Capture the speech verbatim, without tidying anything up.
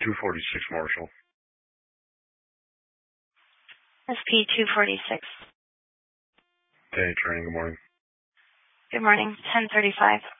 two forty-six Marshall. S P two forty-six. Day training, good morning. Good morning, ten thirty-five.